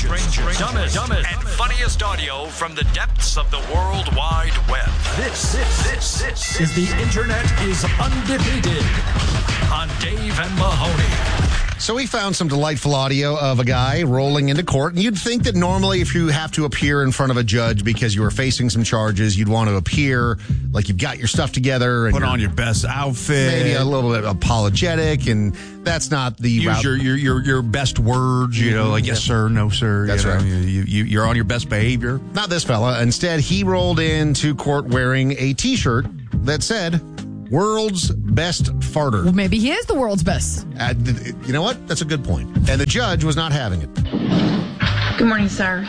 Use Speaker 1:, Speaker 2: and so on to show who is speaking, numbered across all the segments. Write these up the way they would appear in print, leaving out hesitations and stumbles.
Speaker 1: dumbest, and funniest audio from the depths of the World Wide Web. This is the Internet is Undefeated on Dave and Mahoney.
Speaker 2: So we found some delightful audio of a guy rolling into court. And you'd think that normally if you have to appear in front of a judge because you are facing some charges, you'd want to appear like you've got your stuff together. And
Speaker 3: put on your best outfit.
Speaker 2: Maybe a little bit apologetic. And that's not the route.
Speaker 3: Use your best words, like yes, sir, no, sir.
Speaker 2: That's right.
Speaker 3: You're on your best behavior.
Speaker 2: Not this fella. Instead, he rolled into court wearing a T-shirt that said, "World's Best Farter."
Speaker 4: Well, maybe he is the world's best.
Speaker 2: You know what? That's a good point. And the judge was not having it.
Speaker 5: Good morning, sir.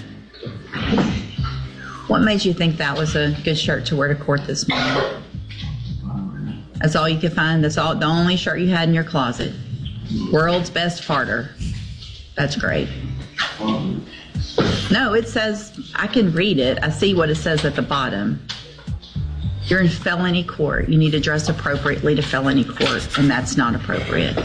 Speaker 5: What made you think that was a good shirt to wear to court this morning? That's all you could find? That's all? The only shirt you had in your closet? World's Best Farter. That's great. No, it says, I can read it. I see what it says at the bottom. You're in felony court. You need to dress appropriately to felony court, and that's not appropriate.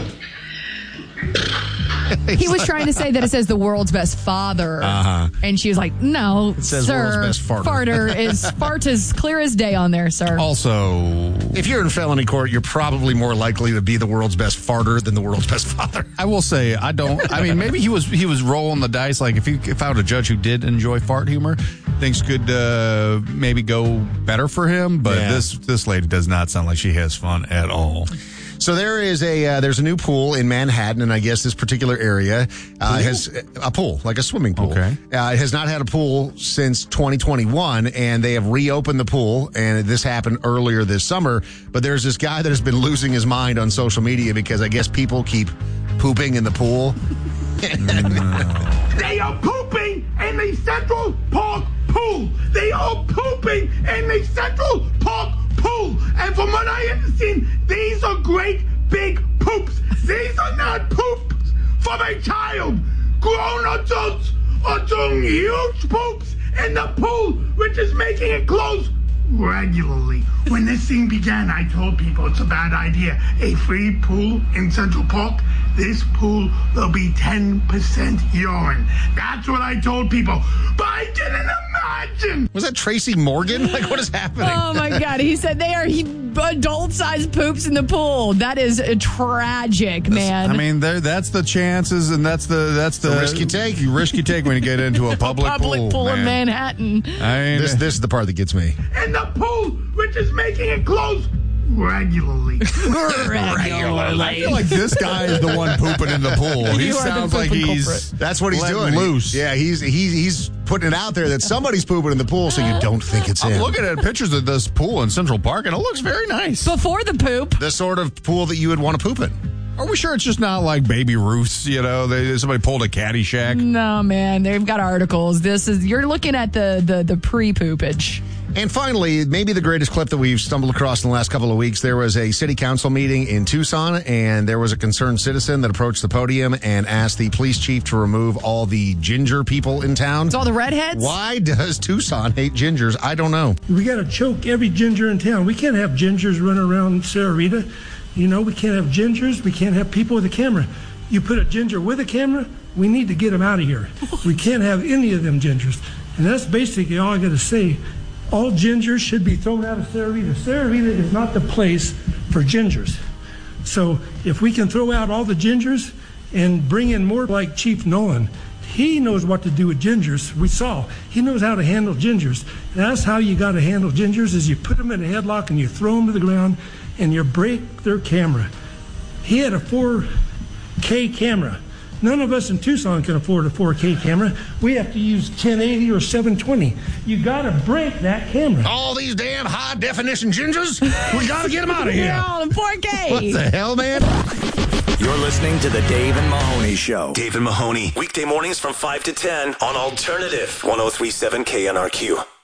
Speaker 4: He was trying to say that it says the world's best father, and she was like, "No,
Speaker 2: it says
Speaker 4: sir,
Speaker 2: world's best farter.
Speaker 4: Fart is clear as day on there, sir."
Speaker 3: Also,
Speaker 2: if you're in felony court, you're probably more likely to be the world's best farter than the world's best father.
Speaker 3: I will say, maybe he was rolling the dice. Like if I were a judge who did enjoy fart humor, things could maybe go better for him. But this lady does not sound like she has fun at all.
Speaker 2: So there's a new pool in Manhattan, and I guess this particular area has a pool, like a swimming pool.
Speaker 3: Okay.
Speaker 2: It has not had a pool since 2021, and they have reopened the pool, and this happened earlier this summer. But there's this guy that has been losing his mind on social media because I guess people keep pooping in the pool.
Speaker 6: They are pooping in the Central Park pool. They are pooping in the Central Park pool. And from what I understand, these are great big poops. These are not poops from a child. Grown adults are doing huge poops in the pool, which is making it close regularly. When this thing began, I told people it's a bad idea. A free pool in Central Park, this pool will be 10% urine. That's what I told people. But I didn't imagine.
Speaker 2: Was that Tracy Morgan? Like, what is happening?
Speaker 4: Oh, my God. He said they are adult-sized poops in the pool. That is tragic, man.
Speaker 3: I mean, that's the chances, and that's the
Speaker 2: risk you take.
Speaker 3: Risk you take when you get into a public
Speaker 4: pool in Manhattan.
Speaker 2: This is the part that gets me.
Speaker 6: And the pool, which is making it close regularly.
Speaker 3: I feel like this guy is the one pooping in the pool. He sounds like
Speaker 2: that's what he's doing.
Speaker 3: Loose.
Speaker 2: Yeah, he's putting it out there that somebody's pooping in the pool, so you don't think it's him.
Speaker 3: I'm looking at pictures of this pool in Central Park, and it looks very nice.
Speaker 4: Before the poop.
Speaker 2: The sort of pool that you would want to poop in.
Speaker 3: Are we sure it's just not like Baby Ruth's, somebody pulled a Caddyshack?
Speaker 4: No, man, they've got articles. You're looking at the pre-poopage.
Speaker 2: And finally, maybe the greatest clip that we've stumbled across in the last couple of weeks, there was a city council meeting in Tucson, and there was a concerned citizen that approached the podium and asked the police chief to remove all the ginger people in town.
Speaker 4: It's all the redheads?
Speaker 2: Why does Tucson hate gingers? I don't know.
Speaker 7: We got to choke every ginger in town. We can't have gingers running around Sarah Rita. We can't have gingers. We can't have people with a camera. You put a ginger with a camera, we need to get them out of here. We can't have any of them gingers. And that's basically all I got to say. All gingers should be thrown out of Sarah Rita. Sarah Rita is not the place for gingers. So if we can throw out all the gingers and bring in more like Chief Nolan, he knows what to do with gingers. We saw. He knows how to handle gingers. And that's how you got to handle gingers is you put them in a headlock and you throw them to the ground and you break their camera. He had a 4K camera. None of us in Tucson can afford a 4K camera. We have to use 1080 or 720. You got to break that camera.
Speaker 2: All these damn high-definition gingers? We got to get them out of here.
Speaker 4: They're all in 4K.
Speaker 2: What the hell, man?
Speaker 1: You're listening to The Dave and Mahoney Show. Dave and Mahoney, weekday mornings from 5 to 10 on Alternative 103.7 KNRQ.